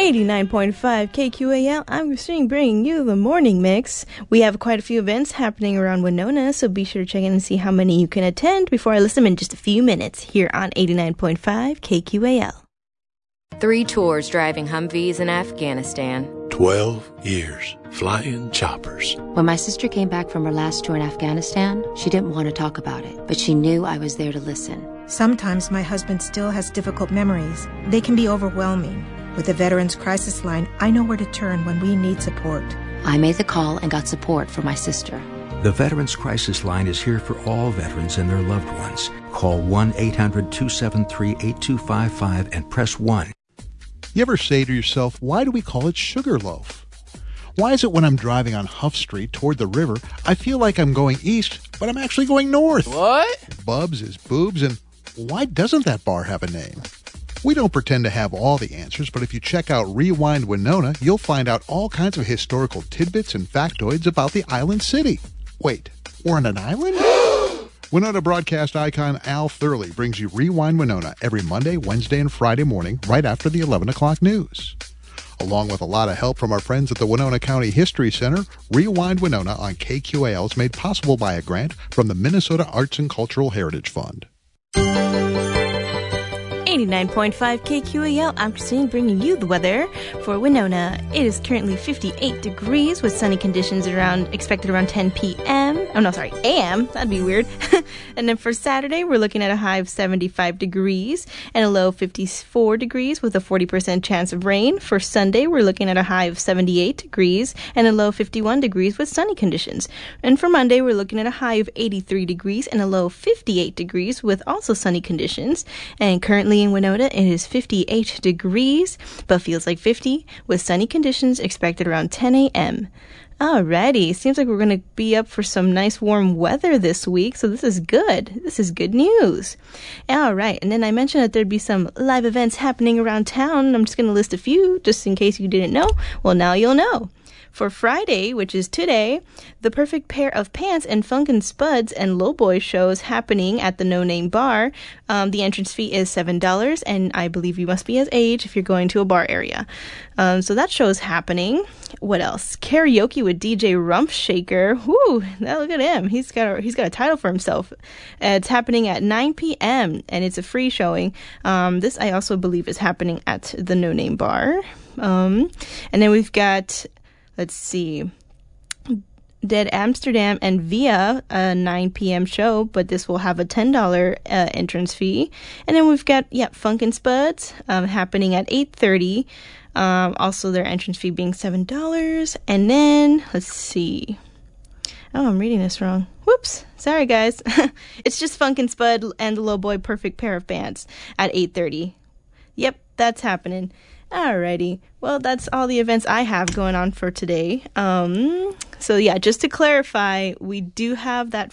89.5 KQAL, I'm Christine bringing you the morning mix. We have quite a few events happening around Winona, so be sure to check in and see how many you can attend before I list them in just a few minutes here on 89.5 KQAL. 3 tours driving Humvees in Afghanistan. 12 years flying choppers. When my sister came back from her last tour in Afghanistan, she didn't want to talk about it, but she knew I was there to listen. Sometimes my husband still has difficult memories. They can be overwhelming. With the Veterans Crisis Line, I know where to turn when we need support. I made the call and got support for my sister. The Veterans Crisis Line is here for all veterans and their loved ones. Call 1-800-273-8255 and press 1. You ever say to yourself, why do we call it Sugarloaf? Why is it when I'm driving on Huff Street toward the river, I feel like I'm going east, but I'm actually going north? What? Bubs is boobs, and why doesn't that bar have a name? We don't pretend to have all the answers, but if you check out Rewind Winona, you'll find out all kinds of historical tidbits and factoids about the island city. Wait, we're on an island? Winona broadcast icon Al Thurley brings you Rewind Winona every Monday, Wednesday, and Friday morning right after the 11 o'clock news. Along with a lot of help from our friends at the Winona County History Center, Rewind Winona on KQAL is made possible by a grant from the Minnesota Arts and Cultural Heritage Fund. 89.5 KQAL, I'm Christine bringing you the weather for Winona. It is currently 58 degrees with sunny conditions expected around 10 p.m. Oh, no, sorry, a.m. That'd be weird. And then for Saturday, we're looking at a high of 75 degrees and a low of 54 degrees with a 40% chance of rain. For Sunday, we're looking at a high of 78 degrees and a low of 51 degrees with sunny conditions. And for Monday, we're looking at a high of 83 degrees and a low of 58 degrees with also sunny conditions. And currently in Winona, it is 58 degrees, but feels like 50 with sunny conditions expected around 10 a.m. Alrighty, seems like we're going to be up for some nice warm weather this week, so this is good. This is good news. Alright, and then I mentioned that there'd be some live events happening around town. I'm just going to list a few, just in case you didn't know. Well, now you'll know. For Friday, which is today, the Perfect Pair of Pants and Funkin' Spuds and Lowboy shows happening at the No Name Bar. The entrance fee is $7, and I believe you must be of age if you're going to a bar area. So that show is happening. What else? Karaoke with DJ Rump Shaker. Whoo! Look at him. He's got a title for himself. It's happening at 9 p.m. and it's a free showing. This I also believe is happening at the No Name Bar. And then we've got, let's see, Dead Amsterdam and Via, a 9 p.m. show, but this will have a $10 entrance fee. And then we've got, Funkin' Spuds happening at 8:30. Also their entrance fee being $7. And then, let's see. Oh, I'm reading this wrong. Whoops. Sorry, guys. It's just Funkin' Spud and the Lowboy Perfect Pair of Pants at 8:30. Yep, that's happening. Alrighty. Well, that's all the events I have going on for today. So just to clarify, we do have that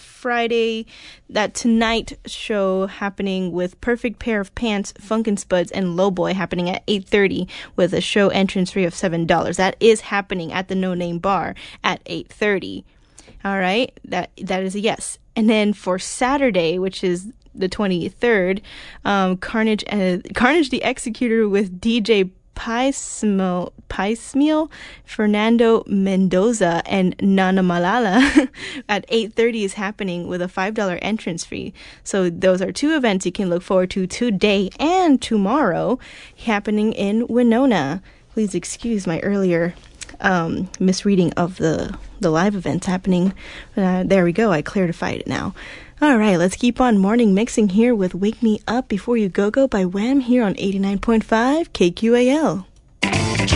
tonight show happening with Perfect Pair of Pants, Funkin' Spuds, and Lowboy happening at 8:30 with a show entrance fee of $7. That is happening at the No Name Bar at 8:30. All right, that is a yes. And then for Saturday, which is the 23rd, Carnage the Executor with DJ Piecemeal, Fernando Mendoza, and Nana Malala at 8:30 is happening with a $5 entrance fee. So those are two events you can look forward to today and tomorrow happening in Winona. Please excuse my earlier misreading of the live events happening. There we go. I clarified it now. All right, let's keep on morning mixing here with Wake Me Up Before You Go Go by Wham here on 89.5 KQAL.